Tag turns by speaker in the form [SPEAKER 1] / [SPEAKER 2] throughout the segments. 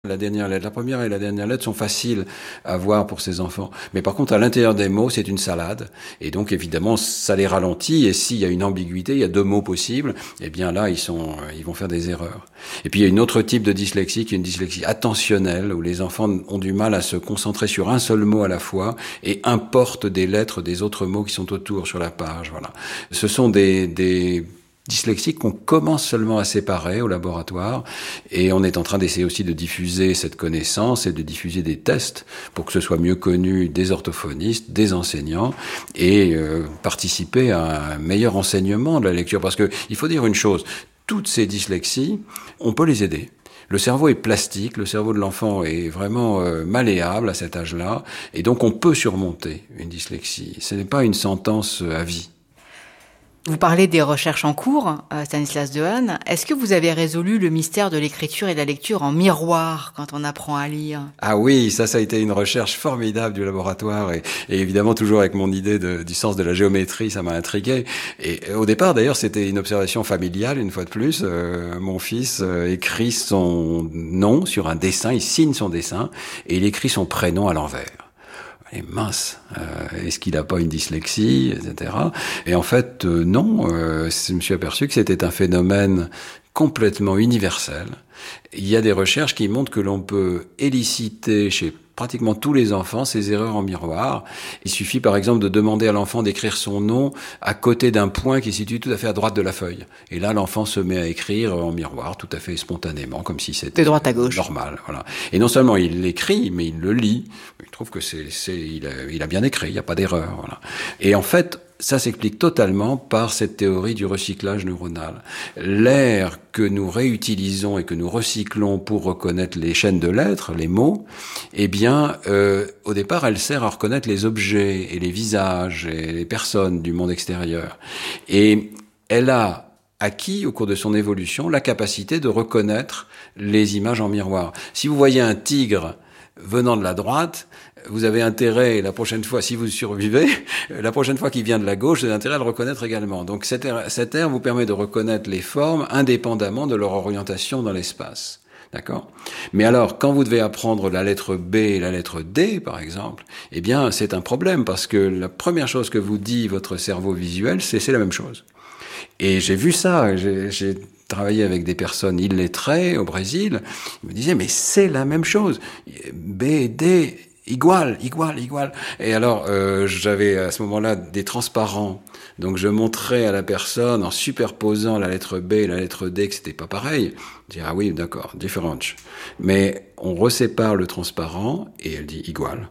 [SPEAKER 1] La première et la dernière lettre sont faciles à voir pour ces enfants. Mais par contre, à l'intérieur des mots, c'est une salade. Et donc, évidemment, ça les ralentit. Et s'il y a une ambiguïté, il y a deux mots possibles, eh bien là, ils vont faire des erreurs. Et puis, il y a une autre type de dyslexie qui est une dyslexie attentionnelle, où les enfants ont du mal à se concentrer sur un seul mot à la fois et importent des lettres des autres mots qui sont autour sur la page. Voilà. Ce sont des dyslexiques qu'on commence seulement à séparer au laboratoire, et on est en train d'essayer aussi de diffuser cette connaissance et de diffuser des tests pour que ce soit mieux connu des orthophonistes, des enseignants, et participer à un meilleur enseignement de la lecture. Parce que il faut dire une chose, toutes ces dyslexies, on peut les aider. Le cerveau est plastique, le cerveau de l'enfant est vraiment malléable à cet âge-là, et donc on peut surmonter une dyslexie. Ce n'est pas une sentence à vie.
[SPEAKER 2] Vous parlez des recherches en cours, Stanislas Dehaene. Est-ce que vous avez résolu le mystère de l'écriture et de la lecture en miroir quand on apprend à lire?
[SPEAKER 1] Ah oui, ça a été une recherche formidable du laboratoire et évidemment toujours avec mon idée du sens de la géométrie, ça m'a intrigué. Et au départ d'ailleurs c'était une observation familiale une fois de plus. Mon fils écrit son nom sur un dessin, il signe son dessin et il écrit son prénom à l'envers. Et mince, est-ce qu'il n'a pas une dyslexie, etc. Et en fait, non, je me suis aperçu que c'était un phénomène complètement universel. Il y a des recherches qui montrent que l'on peut éliciter chez pratiquement tous les enfants ces erreurs en miroir. Il suffit par exemple de demander à l'enfant d'écrire son nom à côté d'un point qui est situé tout à fait à droite de la feuille. Et là, l'enfant se met à écrire en miroir tout à fait spontanément, comme si c'était
[SPEAKER 2] de droite à gauche.
[SPEAKER 1] Normal. Voilà. Et non seulement il l'écrit, mais il le lit. Il trouve que il a bien écrit, il n'y a pas d'erreur. Voilà. Et en fait, ça s'explique totalement par cette théorie du recyclage neuronal. L'air que nous réutilisons et que nous recyclons pour reconnaître les chaînes de lettres, les mots, eh bien, au départ, elle sert à reconnaître les objets et les visages et les personnes du monde extérieur. Et elle a acquis, au cours de son évolution, la capacité de reconnaître les images en miroir. Si vous voyez un tigre venant de la droite, vous avez intérêt, la prochaine fois, si vous survivez, la prochaine fois qu'il vient de la gauche, vous avez intérêt à le reconnaître également. Donc cet air vous permet de reconnaître les formes indépendamment de leur orientation dans l'espace. D'accord ? Mais alors, quand vous devez apprendre la lettre B et la lettre D, par exemple, eh bien, c'est un problème parce que la première chose que vous dit votre cerveau visuel, c'est la même chose. Et j'ai vu ça, j'ai travaillé avec des personnes illettrées au Brésil, ils me disaient, mais c'est la même chose. B, D, igual. Et alors, j'avais à ce moment-là des transparents. Donc, je montrais à la personne, en superposant la lettre B et la lettre D, que c'était pas pareil. Je dis, ah oui, d'accord, different. Mais on resépare le transparent et elle dit igual.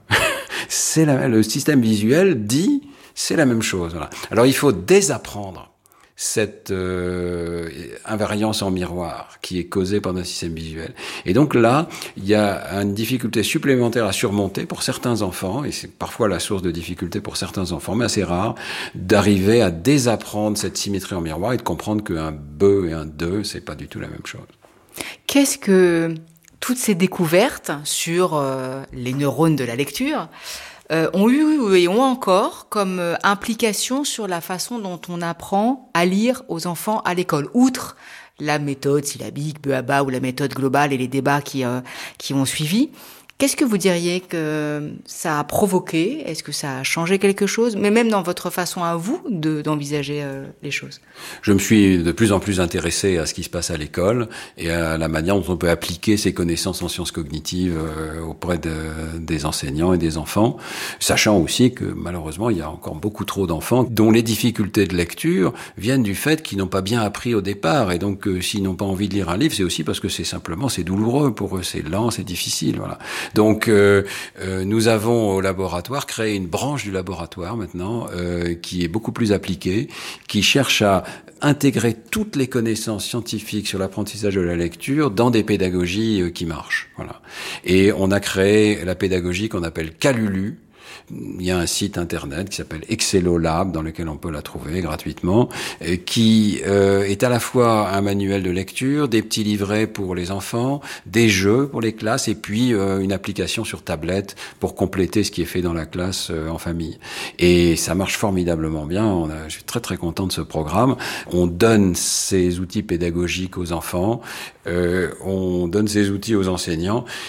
[SPEAKER 1] Le système visuel dit, c'est la même chose. Voilà. Alors, il faut désapprendre cette invariance en miroir qui est causée par notre système visuel. Et donc là, il y a une difficulté supplémentaire à surmonter pour certains enfants, et c'est parfois la source de difficulté pour certains enfants, mais assez rare, d'arriver à désapprendre cette symétrie en miroir et de comprendre qu'un B et un 2, c'est pas du tout la même chose.
[SPEAKER 2] Qu'est-ce que toutes ces découvertes sur les neurones de la lecture ont eu et ont encore comme implication sur la façon dont on apprend à lire aux enfants à l'école, outre la méthode syllabique, BABA ou la méthode globale et les débats qui ont suivi. Qu'est-ce que vous diriez que ça a provoqué ? Est-ce que ça a changé quelque chose ? Mais même dans votre façon à vous d'envisager les choses.
[SPEAKER 1] Je me suis de plus en plus intéressé à ce qui se passe à l'école et à la manière dont on peut appliquer ces connaissances en sciences cognitives auprès des enseignants et des enfants, sachant aussi que malheureusement il y a encore beaucoup trop d'enfants dont les difficultés de lecture viennent du fait qu'ils n'ont pas bien appris au départ, et donc s'ils n'ont pas envie de lire un livre, c'est aussi parce que c'est douloureux pour eux, c'est lent, c'est difficile, voilà. Donc nous avons au laboratoire créé une branche du laboratoire maintenant qui est beaucoup plus appliquée, qui cherche à intégrer toutes les connaissances scientifiques sur l'apprentissage de la lecture dans des pédagogies qui marchent. Voilà. Et on a créé la pédagogie qu'on appelle Calulu, Il y a un site internet qui s'appelle Excellolab, dans lequel on peut la trouver gratuitement, qui est à la fois un manuel de lecture, des petits livrets pour les enfants, des jeux pour les classes, et puis une application sur tablette pour compléter ce qui est fait dans la classe en famille. Et ça marche formidablement bien. Je suis très très content de ce programme. On donne ces outils pédagogiques aux enfants, on donne ces outils aux enseignants,